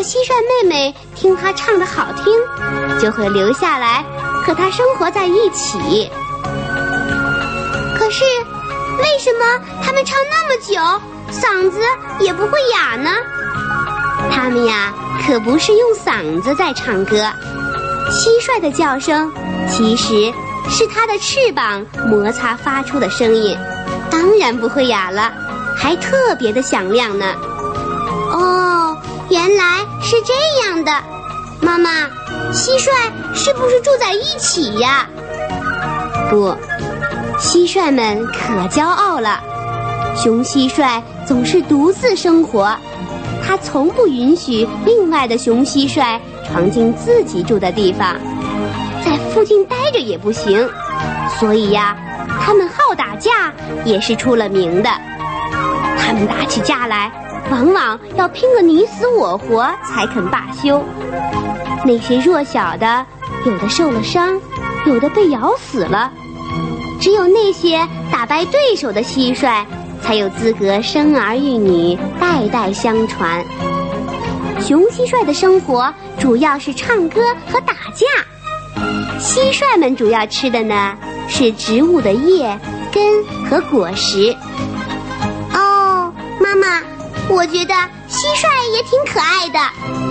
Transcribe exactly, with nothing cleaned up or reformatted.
蟋蟀妹妹听它唱得好听，就会留下来和它生活在一起。可是为什么它们唱那么久，嗓子也不会哑呢？它们呀，可不是用嗓子在唱歌，蟋蟀的叫声其实是它的翅膀摩擦发出的声音，当然不会哑了，还特别的响亮呢。哦，原来是这样的。妈妈，蟋蟀是不是住在一起呀？不，蟋蟀们可骄傲了。雄蟋蟀总是独自生活，它从不允许另外的雄蟋蟀闯进自己住的地方，在附近待着也不行。所以呀，它们好打架也是出了名的。它们打起架来，往往要拼个你死我活才肯罢休。那些弱小的，有的受了伤，有的被咬死了。只有那些打败对手的蟋蟀，才有资格生儿育女，代代相传。雄蟋蟀的生活主要是唱歌和打架，蟋蟀们主要吃的呢是植物的叶、根和果实。哦，妈妈，我觉得蟋蟀也挺可爱的。